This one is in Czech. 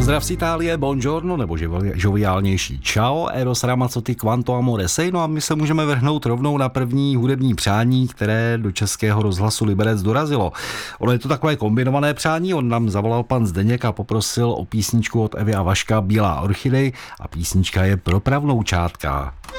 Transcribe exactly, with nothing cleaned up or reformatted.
Pozdrav z Itálie, buongiorno, nebo žoviálnější čau, Eros Ramazzotti, Quanto amore sei, no a my se můžeme vrhnout rovnou na první hudební přání, které do Českého rozhlasu Liberec dorazilo. Ono je to takové kombinované přání, on nám zavolal pan Zdeněk a poprosil o písničku od Evy a Vaška Bílá orchidej a písnička je pro pravnoučátka.